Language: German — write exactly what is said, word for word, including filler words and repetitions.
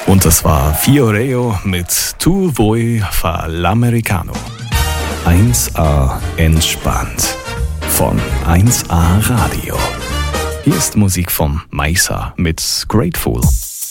Und das war Fioreo mit Tu vuoi fa l'americano. eins a entspannt von eins a Radio. Hier ist Musik von Maisa mit Grateful.